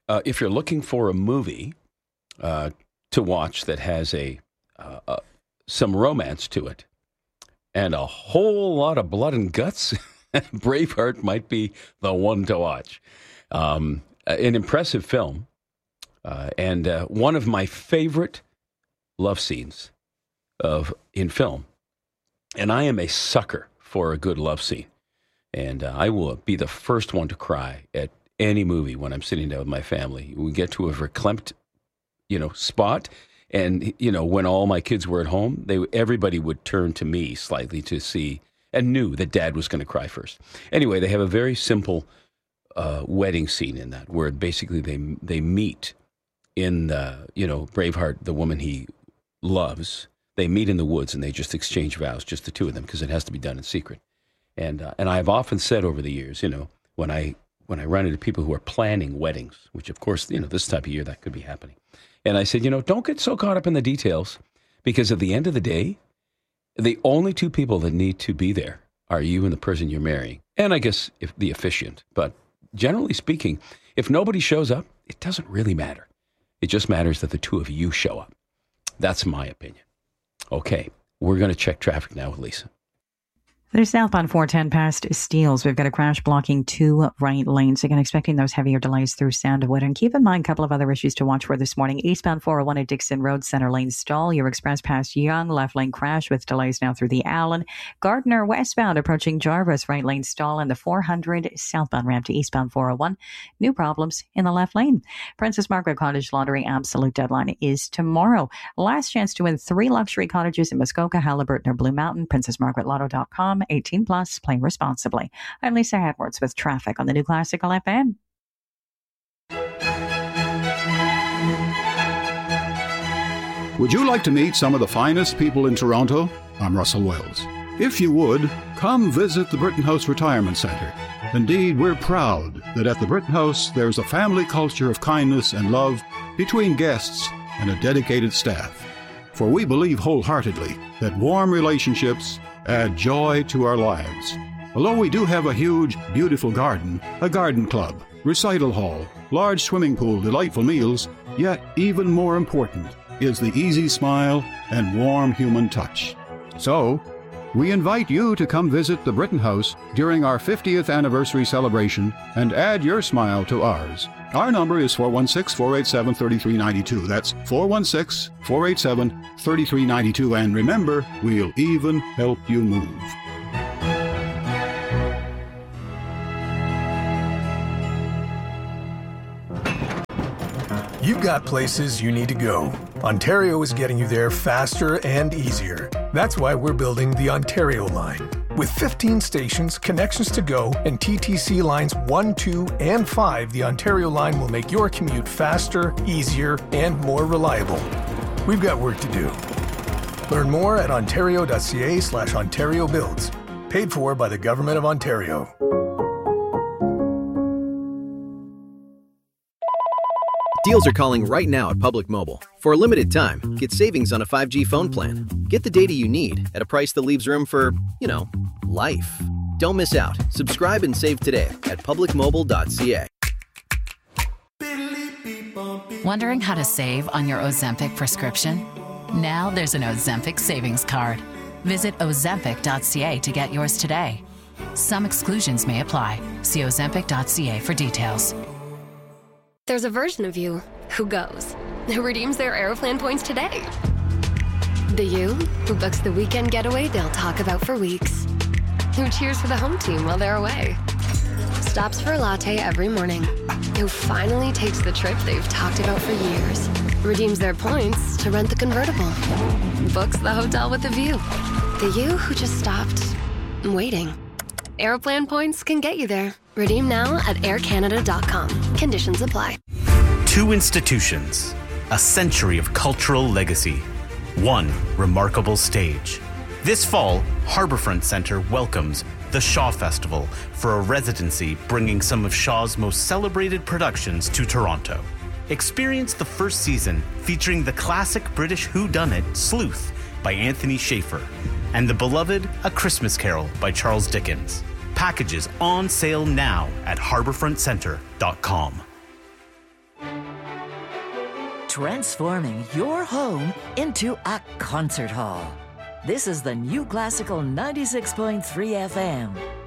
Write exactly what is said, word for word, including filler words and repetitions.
uh, if you're looking for a movie uh, to watch that has a uh, uh, some romance to it and a whole lot of blood and guts, Braveheart might be the one to watch. Um, an impressive film, uh, and uh, one of my favorite love scenes of in film. And I am a sucker for a good love scene. And uh, I will be the first one to cry at any movie when I'm sitting down with my family. We get to a verklempt, you know, spot. And, you know, when all my kids were at home, they everybody would turn to me slightly to see and knew that Dad was going to cry first. Anyway, they have a very simple uh, wedding scene in that where basically they they meet in, the, you know, Braveheart, the woman he loves. They meet in the woods and they just exchange vows, just the two of them, because it has to be done in secret. And uh, and I've often said over the years, you know, when I when I run into people who are planning weddings, which of course, you know, this type of year that could be happening. And I said, you know, don't get so caught up in the details, because at the end of the day, the only two people that need to be there are you and the person you're marrying. And I guess if the officiant. But generally speaking, if nobody shows up, it doesn't really matter. It just matters that the two of you show up. That's my opinion. Okay, we're going to check traffic now with Lisa. There's southbound four ten past Steeles. We've got a crash blocking two right lanes. Again, expecting those heavier delays through Sandalwood. And keep in mind a couple of other issues to watch for this morning. Eastbound four oh one at Dixon Road, center lane stall. Your express past Young, left lane crash with delays now through the Allen. Gardner westbound approaching Jarvis, right lane stall. And the four hundred southbound ramp to eastbound four oh one. New problems in the left lane. Princess Margaret Cottage Lottery absolute deadline is tomorrow. Last chance to win three luxury cottages in Muskoka, Halliburton, or Blue Mountain. princess margaret lotto dot com. eighteen plus, playing responsibly. I'm Lisa Edwards with traffic on the New Classical F M. Would you like to meet some of the finest people in Toronto? I'm Russell Wells. If you would, come visit the Britton House Retirement Centre. Indeed, we're proud that at the Britton House there's a family culture of kindness and love between guests and a dedicated staff. For we believe wholeheartedly that warm relationships add joy to our lives. Although we do have a huge, beautiful garden, a garden club, recital hall, large swimming pool, delightful meals, yet even more important is the easy smile and warm human touch. So, we invite you to come visit the Britton House during our fiftieth anniversary celebration and add your smile to ours. Our number is four one six, four eight seven, three three nine two. That's four one six, four eight seven, three three nine two. And remember, we'll even help you move. You've got places you need to go. Ontario is getting you there faster and easier. That's why we're building the Ontario line. With fifteen stations, connections to go, and T T C lines one, two, and five, the Ontario line will make your commute faster, easier, and more reliable. We've got work to do. Learn more at ontario.ca slash Ontario Builds. Paid for by the Government of Ontario. Deals are calling right now at Public Mobile. For a limited time, get savings on a five G phone plan. Get the data you need at a price that leaves room for, you know, life. Don't miss out. Subscribe and save today at public mobile dot c a. Wondering how to save on your Ozempic prescription? Now there's an Ozempic savings card. Visit ozempic dot c a to get yours today. Some exclusions may apply. See ozempic dot c a for details. There's a version of you who goes, who redeems their Aeroplan points today. The you who books the weekend getaway they'll talk about for weeks. Who cheers for the home team while they're away. Stops for a latte every morning. Who finally takes the trip they've talked about for years. Redeems their points to rent the convertible. Books the hotel with a view. The you who just stopped waiting. Aeroplan points can get you there. Redeem now at air canada dot com. Conditions apply. Two institutions, a century of cultural legacy, one remarkable stage. This fall, Harbourfront Centre welcomes the Shaw Festival for a residency bringing some of Shaw's most celebrated productions to Toronto. Experience the first season featuring the classic British whodunit Sleuth by Anthony Schaefer and the beloved A Christmas Carol by Charles Dickens. Packages on sale now at harbourfront centre dot com. transforming your home into a concert hall. This is the New Classical ninety-six point three F M,